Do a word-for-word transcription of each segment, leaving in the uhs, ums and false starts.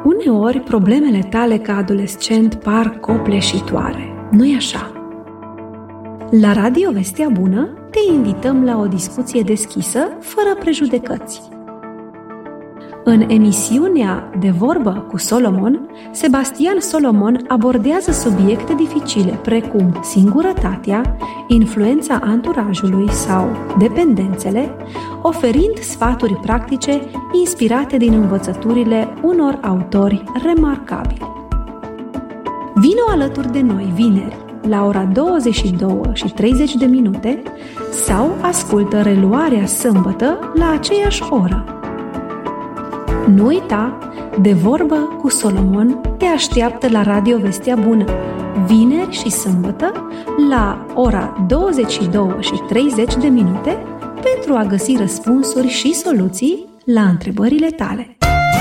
Uneori, problemele tale ca adolescent par copleșitoare. Nu-i așa? La Radio Vestea Bună te invităm la o discuție deschisă, fără prejudecăți. În emisiunea De vorbă cu Solomon, Sebastian Solomon abordează subiecte dificile precum singurătatea, influența anturajului sau dependențele, oferind sfaturi practice inspirate din învățăturile unor autori remarcabili. Vino alături de noi vineri la ora douăzeci și două și treizeci de minute sau ascultă reluarea sâmbătă la aceeași oră. Nu uita, De vorbă cu Solomon te așteaptă la Radio Vestea Bună, vineri și sâmbătă, la ora douăzeci și două și treizeci de minute, pentru a găsi răspunsuri și soluții la întrebările tale.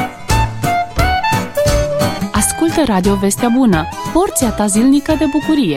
Ascultă Radio Vestea Bună, porția ta zilnică de bucurie.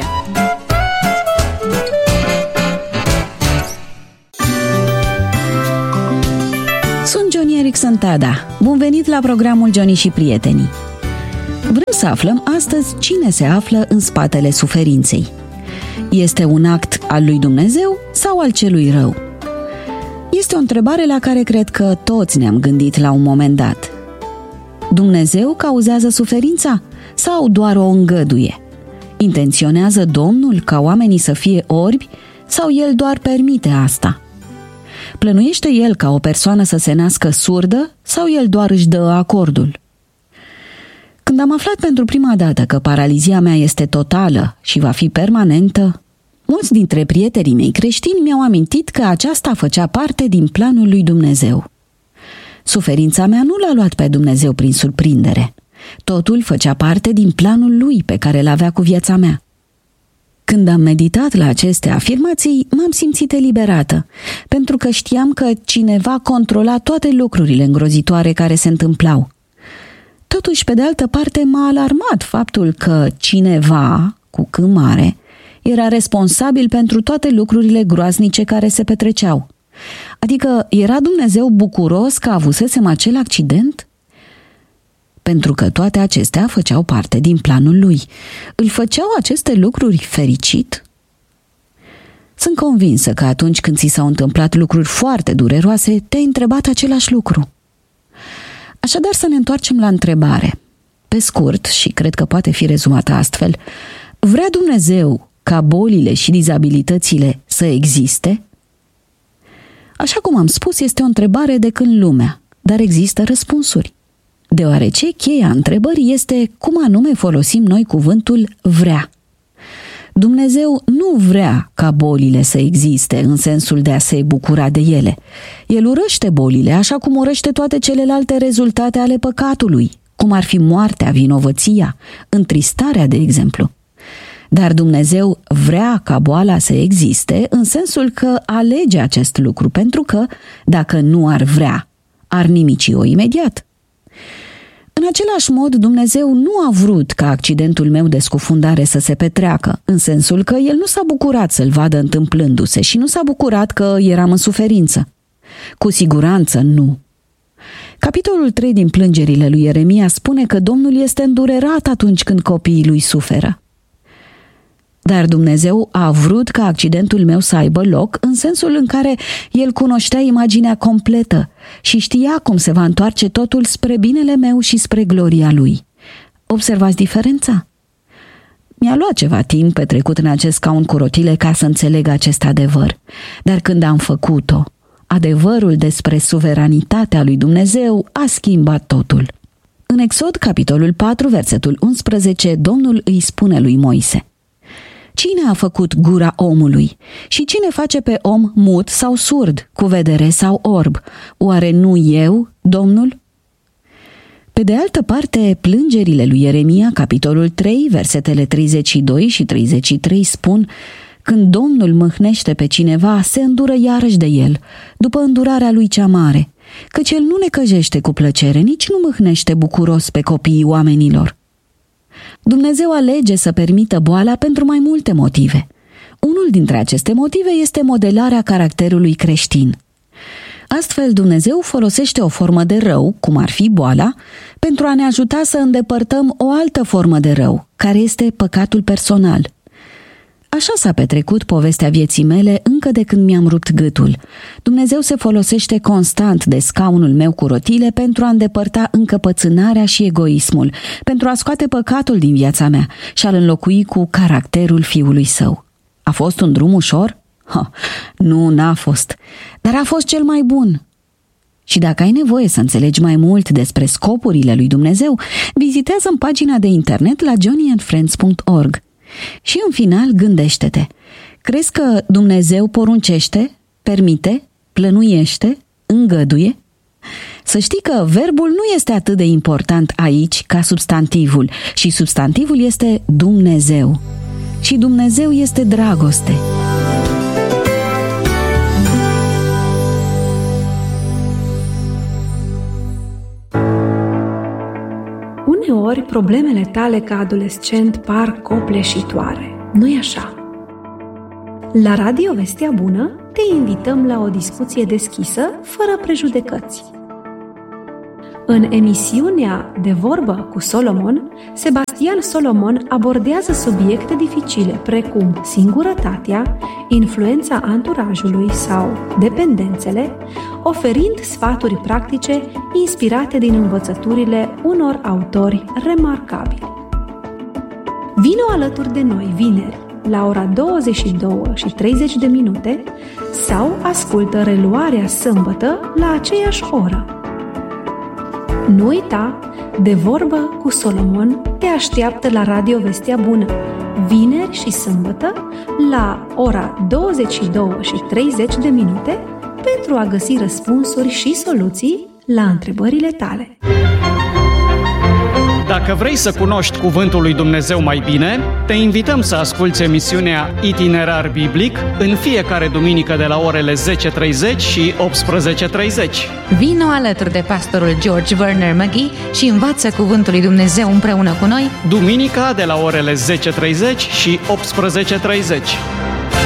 Sunt Johnny Erickson Tada. Bun venit la programul Johnny și prietenii. Vrem să aflăm astăzi cine se află în spatele suferinței. Este un act al lui Dumnezeu sau al celui rău? Este o întrebare la care cred că toți ne-am gândit la un moment dat. Dumnezeu cauzează suferința sau doar o îngăduie? Intenționează Domnul ca oamenii să fie orbi sau El doar permite asta? Plănuiește El ca o persoană să se nască surdă sau El doar își dă acordul? Când am aflat pentru prima dată că paralizia mea este totală și va fi permanentă, mulți dintre prietenii mei creștini mi-au amintit că aceasta făcea parte din planul lui Dumnezeu. Suferința mea nu l-a luat pe Dumnezeu prin surprindere. Totul făcea parte din planul Lui pe care l-avea cu viața mea. Când am meditat la aceste afirmații, m-am simțit eliberată, pentru că știam că cineva controla toate lucrurile îngrozitoare care se întâmplau. Totuși, pe de altă parte, m-a alarmat faptul că cineva, cu C mare, era responsabil pentru toate lucrurile groaznice care se petreceau. Adică, era Dumnezeu bucuros că avusesem acel accident? Pentru că toate acestea făceau parte din planul Lui. Îl făceau aceste lucruri fericit? Sunt convinsă că atunci când ți s-au întâmplat lucruri foarte dureroase, te-ai întrebat același lucru. Așadar, să ne întoarcem la întrebare. Pe scurt, și cred că poate fi rezumată astfel, vrea Dumnezeu ca bolile și dizabilitățile să existe? Așa cum am spus, este o întrebare de când lumea, dar există răspunsuri. Deoarece cheia întrebării este cum anume folosim noi cuvântul vrea. Dumnezeu nu vrea ca bolile să existe în sensul de a se bucura de ele. El urăște bolile așa cum urăște toate celelalte rezultate ale păcatului, cum ar fi moartea, vinovăția, întristarea, de exemplu. Dar Dumnezeu vrea ca boala să existe în sensul că alege acest lucru, pentru că, dacă nu ar vrea, ar nimici-o imediat. În același mod, Dumnezeu nu a vrut ca accidentul meu de scufundare să se petreacă, în sensul că El nu s-a bucurat să-l vadă întâmplându-se și nu s-a bucurat că eram în suferință. Cu siguranță nu. Capitolul trei din Plângerile lui Ieremia spune că Domnul este îndurerat atunci când copiii lui suferă. Dar Dumnezeu a vrut ca accidentul meu să aibă loc în sensul în care El cunoștea imaginea completă și știa cum se va întoarce totul spre binele meu și spre gloria Lui. Observați diferența? Mi-a luat ceva timp petrecut în acest scaun cu rotile ca să înțeleg acest adevăr, dar când am făcut-o, adevărul despre suveranitatea lui Dumnezeu a schimbat totul. În Exod, capitolul patru, versetul unsprezece, Domnul îi spune lui Moise: Cine a făcut gura omului? Și cine face pe om mut sau surd, cu vedere sau orb? Oare nu eu, Domnul? Pe de altă parte, Plângerile lui Ieremia, capitolul trei, versetele treizeci și doi și treizeci și trei spun: Când Domnul mâhnește pe cineva, se îndură iarăși de el, după îndurarea lui cea mare, căci el nu necăjește cu plăcere, nici nu mâhnește bucuros pe copiii oamenilor. Dumnezeu alege să permită boala pentru mai multe motive. Unul dintre aceste motive este modelarea caracterului creștin. Astfel, Dumnezeu folosește o formă de rău, cum ar fi boala, pentru a ne ajuta să îndepărtăm o altă formă de rău, care este păcatul personal. Așa s-a petrecut povestea vieții mele încă de când mi-am rupt gâtul. Dumnezeu se folosește constant de scaunul meu cu rotile pentru a îndepărta încăpățânarea și egoismul, pentru a scoate păcatul din viața mea și a-l înlocui cu caracterul Fiului Său. A fost un drum ușor? Ha, nu, n-a fost, dar a fost cel mai bun. Și dacă ai nevoie să înțelegi mai mult despre scopurile lui Dumnezeu, vizitează-mi pagina de internet la johnny and friends punct org. Și în final, gândește-te. Crezi că Dumnezeu poruncește, permite, plănuiește, îngăduie? Să știi că verbul nu este atât de important aici ca substantivul, și substantivul este Dumnezeu. Și Dumnezeu este dragoste. Uneori, problemele tale ca adolescent par copleșitoare. Nu-i așa? La Radio Vestea Bună te invităm la o discuție deschisă, fără prejudecăți. În emisiunea De vorbă cu Solomon, Sebastian Solomon abordează subiecte dificile precum singurătatea, influența anturajului sau dependențele, oferind sfaturi practice inspirate din învățăturile unor autori remarcabili. Vino alături de noi vineri la ora douăzeci și două și treizeci de minute sau ascultă reluarea sâmbătă la aceeași oră. Nu uita, De vorbă cu Solomon te așteaptă la Radio Vestea Bună, vineri și sâmbătă, la ora douăzeci și două și treizeci de minute, pentru a găsi răspunsuri și soluții la întrebările tale. Dacă vrei să cunoști Cuvântul lui Dumnezeu mai bine, te invităm să asculți emisiunea Itinerar Biblic în fiecare duminică de la orele zece și treizeci și optsprezece și treizeci. Vino alături de pastorul George Verner McGee și învață Cuvântul lui Dumnezeu împreună cu noi, duminica de la orele zece și treizeci și optsprezece și treizeci.